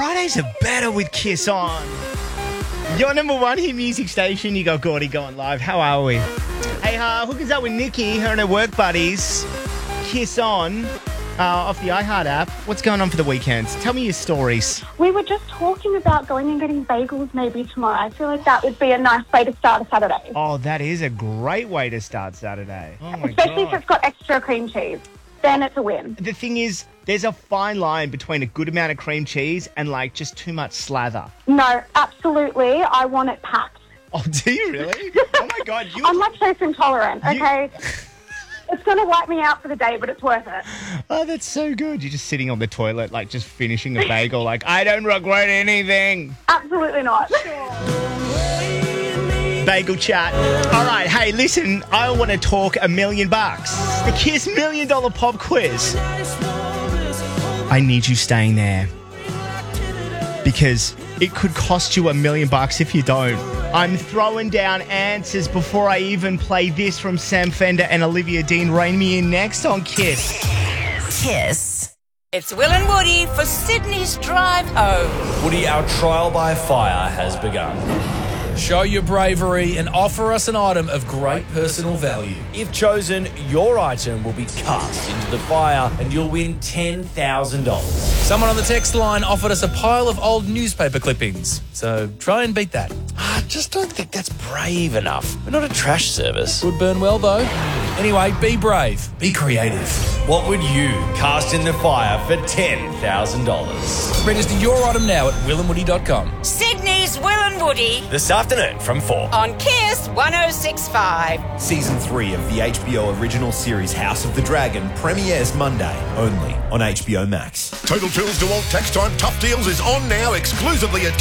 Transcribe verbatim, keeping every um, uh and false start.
Fridays are better with Kiss On. Your number one hit music station. You got Gordy going live. How are we? Hey, uh, hook us up with Nikki, her and her work buddies. Kiss On. Uh, off the iHeart app. What's going on for the weekends? Tell me your stories. We were just talking about going and getting bagels maybe tomorrow. I feel like that would be a nice way to start a Saturday. Oh, that is a great way to start Saturday. Oh my Especially God. if it's got extra cream cheese. Then it's a win. The thing is, there's a fine line between a good amount of cream cheese and like just too much slather. No, absolutely. I want it packed. Oh, do you really? Oh my God. You... I'm lactose intolerant, okay? You... It's going to wipe me out for the day, but it's worth it. Oh, that's so good. You're just sitting on the toilet, like just finishing a bagel, like, I don't regret anything. Absolutely not. Bagel chat. All right, hey, listen, I want to talk a million bucks. The Kiss Million Dollar Pop Quiz. I need you staying there because it could cost you a million bucks if you don't. I'm throwing down answers before I even play this from Sam Fender and Olivia Dean. Rein me in next on Kiss. Kiss. It's Will and Woody for Sydney's Drive Home. Woody, our trial by fire has begun. Show your bravery and offer us an item of great personal value. If chosen, your item will be cast into the fire and you'll win ten thousand dollars. Someone on the text line offered us a pile of old newspaper clippings, so try and beat that. I just don't think that's brave enough. We're not a trash service. Would burn well, though. Anyway, be brave. Be creative. What would you cast in the fire for ten thousand dollars? Register your item now at will and woody dot com. Sydney's Will and Woody This afternoon from four. on Kiss one oh six point five. Season three of the H B O original series House of the Dragon premieres Monday, only on H B O Max. Total Tools DeWalt Tax Time Tough Deals is on now exclusively at